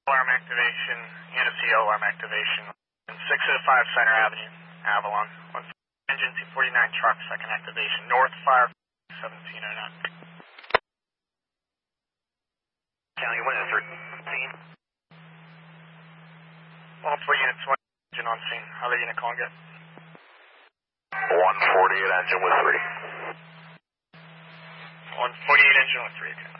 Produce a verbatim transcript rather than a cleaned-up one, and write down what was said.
Alarm activation, Unit C O alarm activation. six oh five Center Avenue, Avalon. One engine T forty-nine truck, second activation. North Fire seventeen oh nine. County one is thirteen. All four units, one engine on scene. Other unit calling it. one forty-eight engine with three. one forty-eight engine with three.